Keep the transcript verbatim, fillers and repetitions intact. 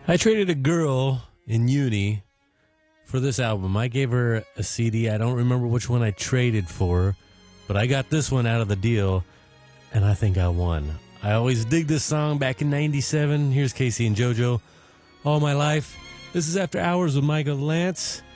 I traded a girl in uni for this album. I gave her a C D. I don't remember which one I traded for, but I got this one out of the deal, and I think I won. I always dig this song back in ninety-seven. Here's Casey and JoJo, All My Life. This is After Hours with Michael Lance.